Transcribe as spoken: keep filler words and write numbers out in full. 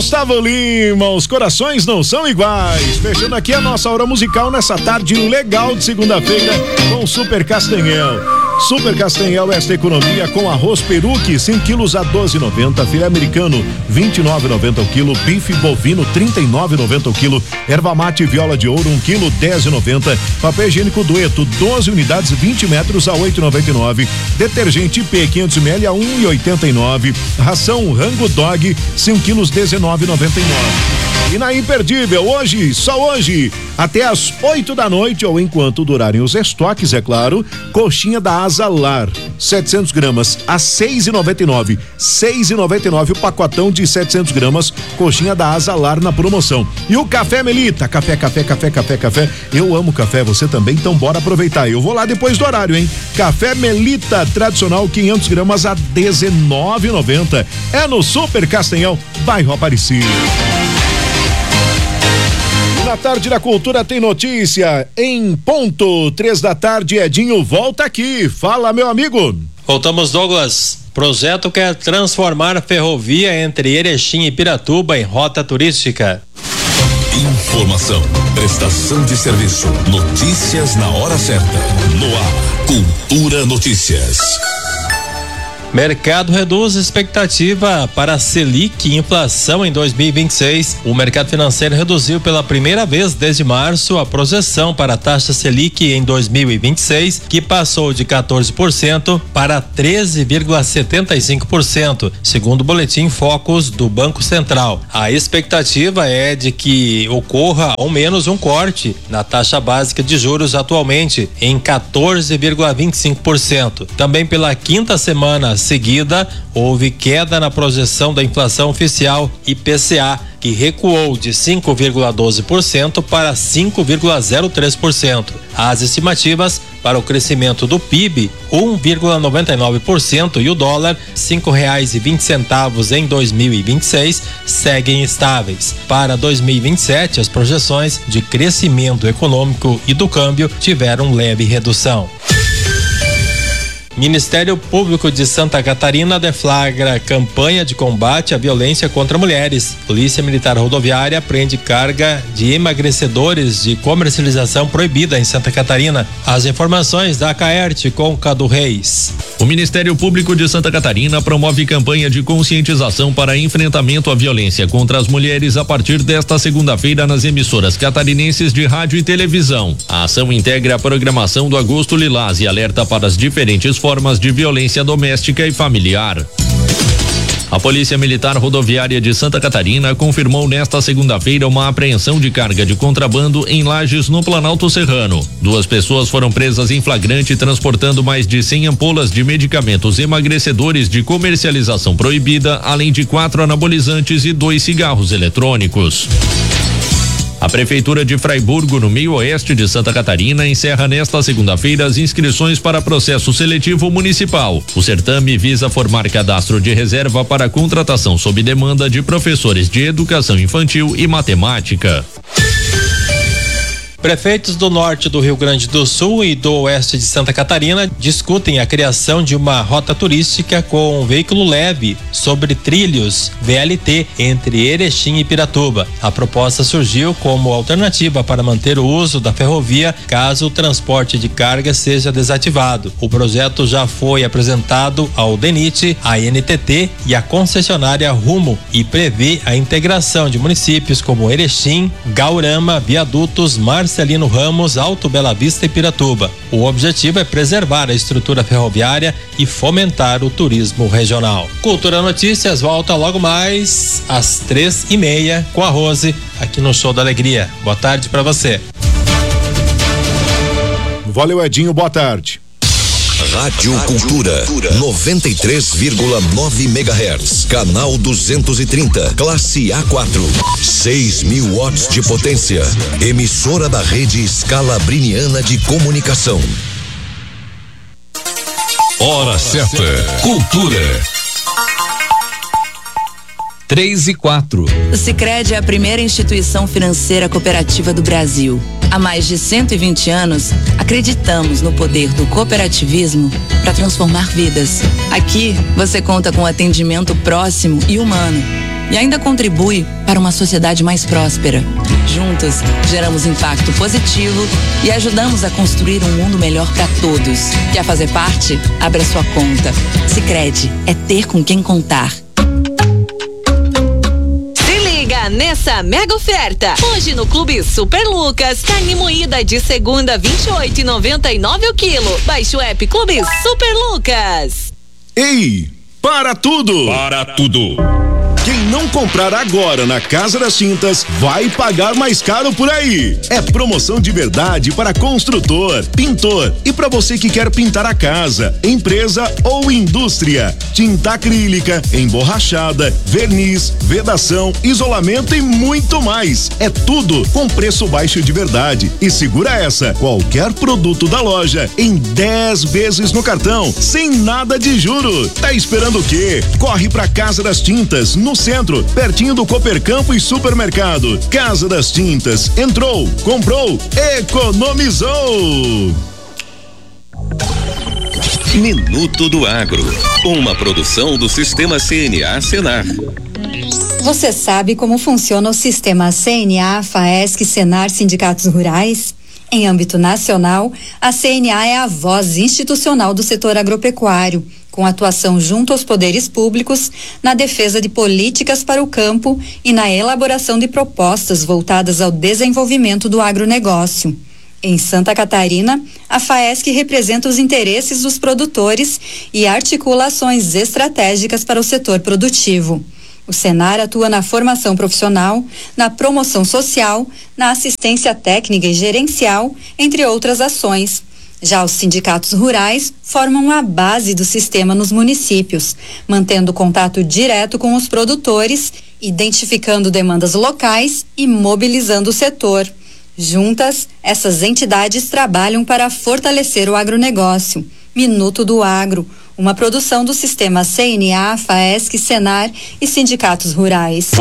Gustavo Lima, os corações não são iguais. Fechando aqui a nossa hora musical nessa tarde legal de segunda-feira com Super Castanhel. Super Castanhel, esta economia com arroz peruque, cinco quilos a doze e noventa, filé americano vinte e nove e noventa o quilo, bife bovino trinta e nove e noventa o quilo, erva mate viola de ouro um quilo dez e noventa, papel higiênico Dueto doze unidades vinte metros a oito e noventa e nove, detergente I P quinhentos mililitros a um e oitenta e nove, ração Rango Dog cinco quilos dezenove e noventa e nove. E na Imperdível, hoje, só hoje, até às oito da noite, ou enquanto durarem os estoques, é claro, coxinha da Asa Lar, setecentos gramas a seis e noventa e nove, seis e noventa e nove o pacotão de setecentos gramas, coxinha da Asa Lar na promoção. E o café Melita, café, café, café, café, café, eu amo café, você também, então bora aproveitar, eu vou lá depois do horário, hein? Café Melita, tradicional, quinhentos gramas a dezenove e noventa, é no Super Castanhal, bairro Aparecida. Na tarde da cultura tem notícia em ponto, três da tarde, Edinho volta aqui, fala meu amigo. Voltamos, Douglas. Projeto quer transformar a ferrovia entre Erechim e Piratuba em rota turística. Informação, prestação de serviço, notícias na hora certa, no ar, Cultura Notícias. Mercado reduz expectativa para a Selic e inflação em dois mil e vinte e seis. O mercado financeiro reduziu pela primeira vez desde março a projeção para a taxa Selic em dois mil e vinte e seis, que passou de quatorze por cento para treze vírgula setenta e cinco por cento, segundo o boletim Focus do Banco Central. A expectativa é de que ocorra ao menos um corte na taxa básica de juros atualmente em quatorze vírgula vinte e cinco por cento. Também pela quinta semana seguida, houve queda na projeção da inflação oficial I P C A, que recuou de cinco vírgula doze por cento para cinco vírgula zero três por cento. As estimativas para o crescimento do P I B, um vírgula noventa e nove por cento, e o dólar, cinco reais e vinte centavos em dois mil e vinte e seis, seguem estáveis. Para dois mil e vinte e sete, as projeções de crescimento econômico e do câmbio tiveram leve redução. Ministério Público de Santa Catarina deflagra campanha de combate à violência contra mulheres. Polícia Militar Rodoviária prende carga de emagrecedores de comercialização proibida em Santa Catarina. As informações da Caerte com Cadu Reis. O Ministério Público de Santa Catarina promove campanha de conscientização para enfrentamento à violência contra as mulheres a partir desta segunda-feira nas emissoras catarinenses de rádio e televisão. A ação integra a programação do Agosto Lilás e alerta para as diferentes formas de violência doméstica e familiar. A Polícia Militar Rodoviária de Santa Catarina confirmou nesta segunda-feira uma apreensão de carga de contrabando em Lages, no Planalto Serrano. Duas pessoas foram presas em flagrante transportando mais de cem ampolas de medicamentos emagrecedores de comercialização proibida, além de quatro anabolizantes e dois cigarros eletrônicos. A Prefeitura de Fraiburgo, no meio oeste de Santa Catarina, encerra nesta segunda-feira as inscrições para processo seletivo municipal. O certame visa formar cadastro de reserva para a contratação sob demanda de professores de educação infantil e matemática. Prefeitos do norte do Rio Grande do Sul e do oeste de Santa Catarina discutem a criação de uma rota turística com veículo leve sobre trilhos V L T entre Erechim e Piratuba. A proposta surgiu como alternativa para manter o uso da ferrovia caso o transporte de carga seja desativado. O projeto já foi apresentado ao DENIT, à N T T e à concessionária Rumo e prevê a integração de municípios como Erechim, Gaurama, Viadutos, Mar Marcelino Ramos, Alto Bela Vista e Piratuba. O objetivo é preservar a estrutura ferroviária e fomentar o turismo regional. Cultura Notícias volta logo mais às três e meia com a Rose aqui no Show da Alegria. Boa tarde para você. Valeu, Edinho, boa tarde. Rádio Cultura, noventa e três vírgula nove megahertz, canal duzentos e trinta, classe A quatro, seis mil watts de potência, emissora da rede Scalabriniana de Comunicação. Hora certa, Cultura. Três e quatro. O Sicredi é a primeira instituição financeira cooperativa do Brasil. Há mais de cento e vinte anos, acreditamos no poder do cooperativismo para transformar vidas. Aqui, você conta com atendimento próximo e humano, e ainda contribui para uma sociedade mais próspera. Juntos, geramos impacto positivo e ajudamos a construir um mundo melhor para todos. Quer fazer parte? Abra sua conta. Sicredi é ter com quem contar. Nessa mega oferta, hoje no Clube Super Lucas, carne moída de segunda vinte e oito reais e noventa e nove o quilo. Baixe o app Clube Super Lucas. Ei, para tudo! Para tudo! Quem não comprar agora na Casa das Tintas vai pagar mais caro por aí. É promoção de verdade para construtor, pintor e para você que quer pintar a casa, empresa ou indústria. Tinta acrílica, emborrachada, verniz, vedação, isolamento e muito mais. É tudo com preço baixo de verdade. E segura essa, qualquer produto da loja em dez vezes no cartão, sem nada de juro. Tá esperando o quê? Corre pra Casa das Tintas, no centro, pertinho do Coopercampo e supermercado. Casa das Tintas, entrou, comprou, economizou. Minuto do Agro, uma produção do Sistema C N A Senar. Você sabe como funciona o sistema C N A, FAESC, Senar, Sindicatos Rurais? Em âmbito nacional, a C N A é a voz institucional do setor agropecuário, com atuação junto aos poderes públicos na defesa de políticas para o campo e na elaboração de propostas voltadas ao desenvolvimento do agronegócio. Em Santa Catarina, a FAESC representa os interesses dos produtores e articula ações estratégicas para o setor produtivo. O Senar atua na formação profissional, na promoção social, na assistência técnica e gerencial, entre outras ações. Já os sindicatos rurais formam a base do sistema nos municípios, mantendo contato direto com os produtores, identificando demandas locais e mobilizando o setor. Juntas, essas entidades trabalham para fortalecer o agronegócio. Minuto do Agro, uma produção do sistema C N A, FAESC, Senar e sindicatos rurais.